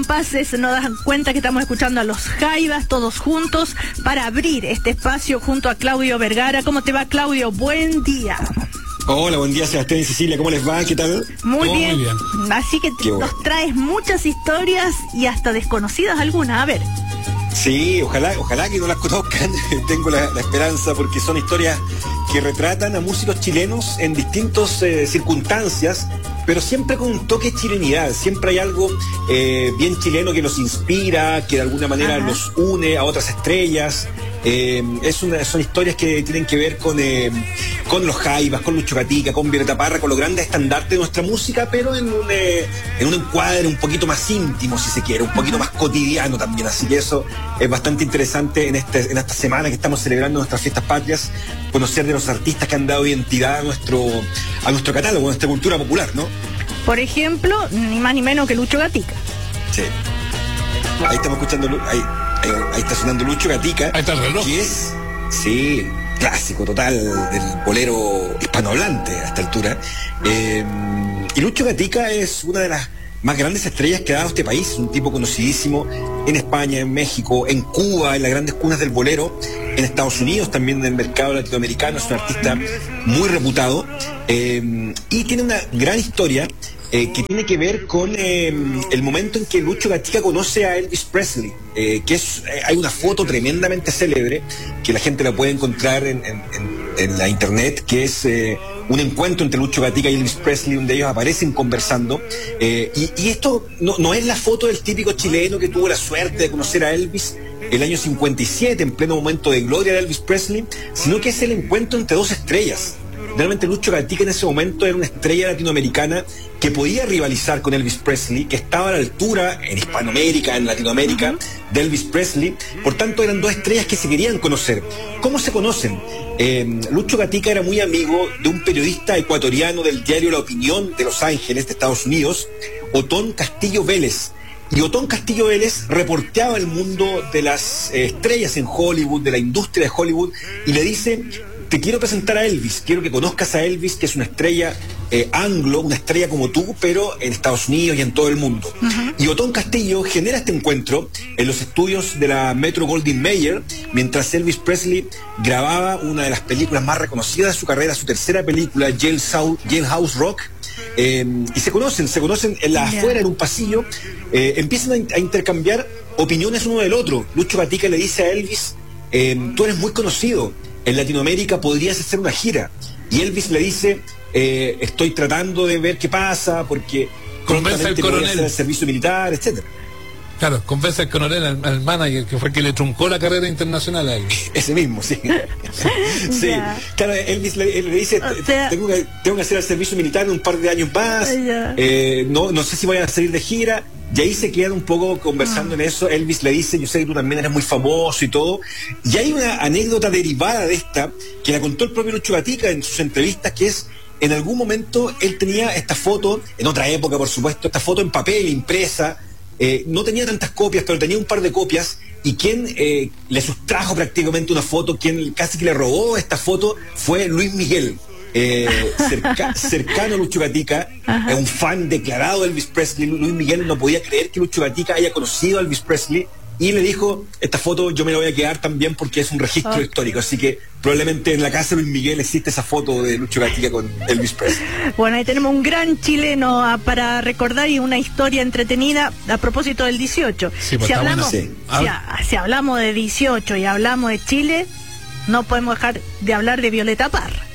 Pases, nos dan cuenta que estamos escuchando a los Jaivas todos juntos para abrir este espacio junto a Claudio Vergara. ¿Cómo te va, Claudio? Buen día. Hola, buen día, Sebastián y Cecilia, ¿cómo les va? ¿Qué tal? Muy bien. Así que nos traes muchas historias y hasta desconocidas algunas. A ver. Sí, ojalá que no las conozcan. Tengo la esperanza, porque son historias que retratan a músicos chilenos en distintas circunstancias, pero siempre con un toque de chilenidad. Siempre hay algo bien chileno que los inspira, que de alguna manera los une a otras estrellas. Son historias que tienen que ver con los Jaivas, con Lucho Gatica, con Violeta Parra, con los grandes estandartes de nuestra música, pero en un encuadre un poquito más íntimo, si se quiere, un poquito más cotidiano también. Así que eso es bastante interesante en esta semana que estamos celebrando nuestras fiestas patrias, conocer de los artistas que han dado identidad a nuestro catálogo, a nuestra cultura popular, ¿no? Por ejemplo, ni más ni menos que Lucho Gatica. Sí. Ahí estamos escuchando, ahí está sonando Lucho Gatica. Ahí está el reloj. Que es, sí, clásico total del bolero hispanohablante a esta altura. Y Lucho Gatica es una de las más grandes estrellas que ha dado este país, un tipo conocidísimo en España, en México, en Cuba, en las grandes cunas del bolero, en Estados Unidos también, en el mercado latinoamericano. Es un artista muy reputado y tiene una gran historia que tiene que ver con el momento en que Lucho Gatica conoce a Elvis Presley, hay una foto tremendamente célebre que la gente la puede encontrar en la internet, que es un encuentro entre Lucho Gatica y Elvis Presley, donde ellos aparecen conversando, y esto no es la foto del típico chileno que tuvo la suerte de conocer a Elvis el año 57, en pleno momento de gloria de Elvis Presley, sino que es el encuentro entre dos estrellas. Realmente Lucho Gatica en ese momento era una estrella latinoamericana que podía rivalizar con Elvis Presley, que estaba a la altura en Hispanoamérica, en Latinoamérica, de Elvis Presley. Por tanto, eran dos estrellas que se querían conocer. ¿Cómo se conocen? Lucho Gatica era muy amigo de un periodista ecuatoriano del diario La Opinión de Los Ángeles, de Estados Unidos, Otón Castillo Vélez. Y Otón Castillo Vélez reporteaba el mundo de las estrellas en Hollywood, de la industria de Hollywood, y le dice: te quiero presentar a Elvis, quiero que conozcas a Elvis, que es una estrella anglo, una estrella como tú, pero en Estados Unidos y en todo el mundo. Y Otón Castillo genera este encuentro en los estudios de la Metro Goldwyn Mayer, mientras Elvis Presley grababa una de las películas más reconocidas de su carrera, su tercera película, Jailhouse Rock. Y se conocen en la afuera, en un pasillo, empiezan a intercambiar opiniones uno del otro. Lucho Gatica le dice a Elvis: tú eres muy conocido, en Latinoamérica podrías hacer una gira. Y Elvis le dice: estoy tratando de ver qué pasa, porque convence al coronel, hacer el servicio militar, etcétera. Claro, convence al coronel, al manager, que fue el que le truncó la carrera internacional a él. Ese mismo, sí. Sí, claro, Elvis le dice: tengo que hacer el servicio militar en un par de años más, no sé si voy a salir de gira. Y ahí se quedan un poco conversando en eso. Elvis le dice: yo sé que tú también eres muy famoso y todo. Y hay una anécdota derivada de esta, que la contó el propio Lucho Gatica en sus entrevistas, que es: en algún momento él tenía esta foto, en otra época por supuesto, esta foto en papel, impresa, no tenía tantas copias, pero tenía un par de copias, y quien le sustrajo prácticamente una foto, quien casi que le robó esta foto, fue Luis Miguel. Cercano a Lucho Gatica, un fan declarado de Elvis Presley. Luis Miguel no podía creer que Lucho Gatica haya conocido a Elvis Presley, y le dijo: esta foto yo me la voy a quedar también porque es un registro histórico. Así que probablemente en la casa de Luis Miguel existe esa foto de Lucho Gatica con Elvis Presley. Bueno, ahí tenemos un gran chileno para recordar, y una historia entretenida a propósito del 18. Sí, pues si hablamos de 18 y hablamos de Chile, no podemos dejar de hablar de Violeta Parra.